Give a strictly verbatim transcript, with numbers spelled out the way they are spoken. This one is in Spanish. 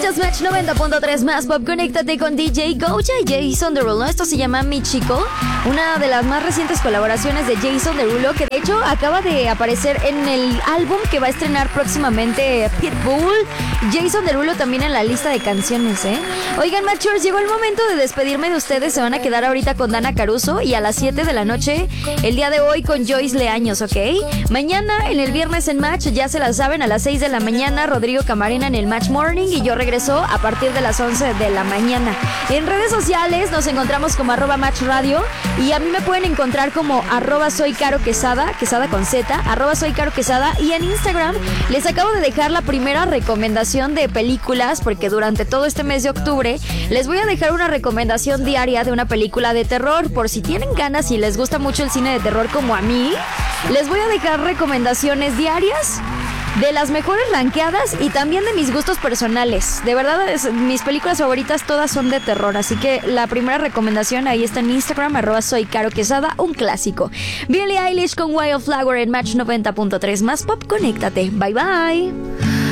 Escuchas Match noventa punto tres más pop. Conéctate con D J Gocha y Jason Derulo. Esto se llama Mi Chico, una de las más recientes colaboraciones de Jason Derulo, que de hecho acaba de aparecer en el álbum que va a estrenar próximamente Pitbull. Jason Derulo también en la lista de canciones, ¿eh? Oigan, Matchers, llegó el momento de despedirme de ustedes. Se van a quedar ahorita con Dana Caruso y a las siete de la noche el día de hoy con Joyce Leaños, ¿ok? Mañana en el Viernes en Match, ya se la saben, a las seis de la mañana Rodrigo Camarena en el Match Morning y yo regreso a partir de las once de la mañana. En redes sociales nos encontramos como arroba Match Radio y a mí me pueden encontrar como arroba soy Caro Quesada, Quesada con Z, arroba soy Caro Quesada, y en Instagram les acabo de dejar la primera recomendación de películas porque durante todo este mes de octubre les voy a dejar una recomendación diaria de una película de terror. Por si tienen ganas y les gusta mucho el cine de terror como a mí, les voy a dejar recomendaciones diarias de las mejores rankeadas y también de mis gustos personales. De verdad, es, mis películas favoritas todas son de terror, así que la primera recomendación ahí está en Instagram, arroba soy Caro Quesada, un clásico. Billie Eilish con Wildflower en Match noventa punto tres más pop. Conéctate. Bye bye.